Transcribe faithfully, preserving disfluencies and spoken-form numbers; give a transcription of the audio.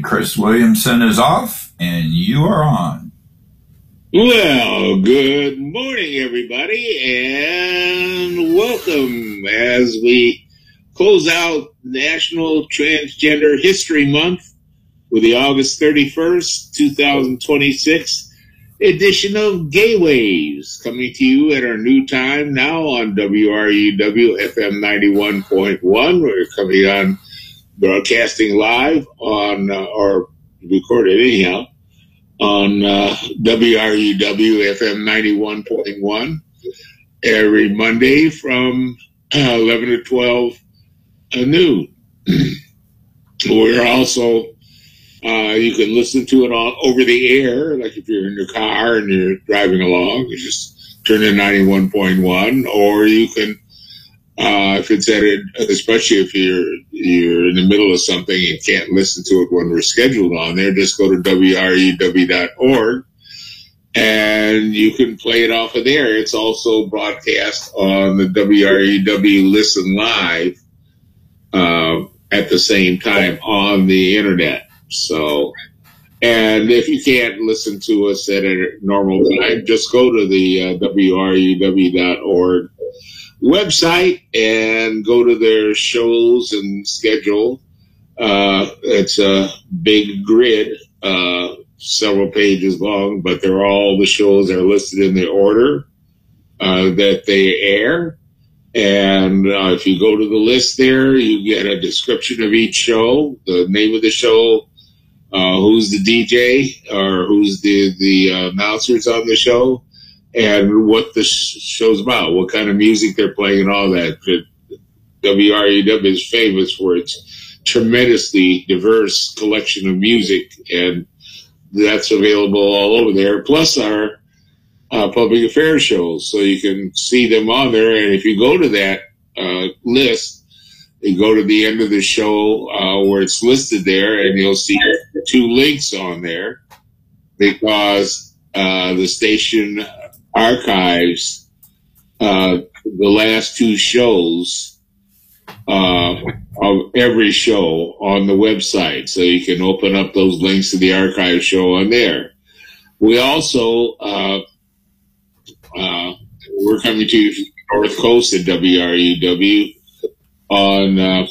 Chris Williamson is off, and you are on. Well, good morning, everybody, and welcome as we close out National Transgender History Month with the August thirty-first, two thousand twenty-six edition of Gay Waves, coming to you at our new time now on W R U W F M ninety-one point one. We're coming on broadcasting live on, uh, or recorded anyhow, on uh, W R U W F M ninety-one point one every Monday from uh, eleven to twelve noon. We're also, uh, you can listen to it on over the air, like if you're in your car and you're driving along, you just turn in ninety-one point one, or you can, uh, if it's at it, especially if you're you're in the middle of something and can't listen to it when we're scheduled on there, just go to W R U W dot org and you can play it off of there. It's also broadcast on the W R U W Listen Live uh, at the same time on the internet. So, and if you can't listen to us at a normal time, just go to the uh, W R U W dot org website and go to their shows and schedule. Uh, it's a big grid, uh, several pages long, but they're all the shows are listed in the order uh, that they air. And uh, if you go to the list there, you get a description of each show, the name of the show, uh, who's the D J or who's the, the uh, announcers on the show, and what the sh- show's about, what kind of music they're playing and all that. W R U W is famous for its tremendously diverse collection of music, and that's available all over there, plus our uh, public affairs shows, so you can see them on there. And if you go to that uh, list, you go to the end of the show uh, where it's listed there, and you'll see two links on there, because uh, the station archives uh, the last two shows uh, of every show on the website, so you can open up those links to the archive show on there. We also uh, uh, we're coming to you from the North Coast at W R U W on uh,